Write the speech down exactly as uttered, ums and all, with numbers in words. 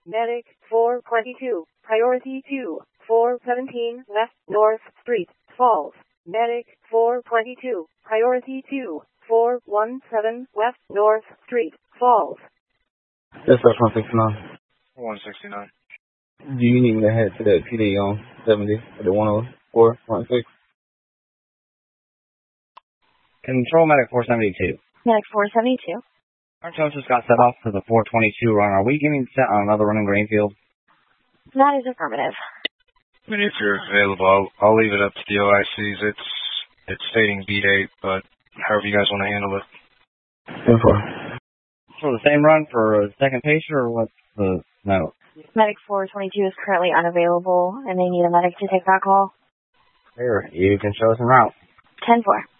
Medic four twenty-two, priority two, four seventeen West North Street, Falls. Medic four twenty-two, priority two, four seventeen West North Street, Falls. That's up one sixty-nine. one sixty-nine. Do you need me to head to that P D on seventy for the one oh four point six? Control Medic four seventy-two. Medic four seventy-two. Our tow just got set off to the four twenty-two run. Are we getting set on another run in Greenfield? That is affirmative. I mean, if you're available, I'll, I'll leave it up to the O I Cs. It's it's stating beat eight, but however you guys want to handle it. ten four. For the same run for a second patient, or what's the note? Medic four twenty-two is currently unavailable, and they need a medic to take that call. Here, you can show us en route. ten four.